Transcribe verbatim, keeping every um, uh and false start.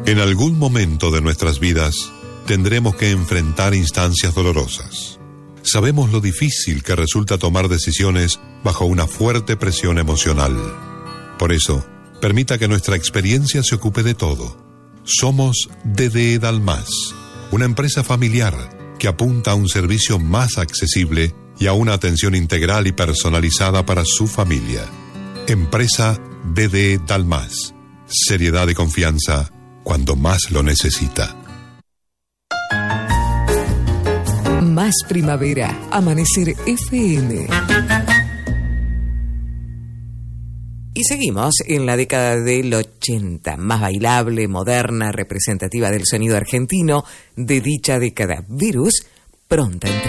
En algún momento de nuestras vidas tendremos que enfrentar instancias dolorosas. Sabemos lo difícil que resulta tomar decisiones bajo una fuerte presión emocional. Por eso, permita que nuestra experiencia se ocupe de todo. Somos D D Dalmas, una empresa familiar que apunta a un servicio más accesible y a una atención integral y personalizada para su familia. Empresa D D Dalmas. Seriedad y confianza cuando más lo necesita. Más primavera, Amanecer F M. Y seguimos en la década del ochenta, más bailable, moderna, representativa del sonido argentino de dicha década. Virus, pronta entrega.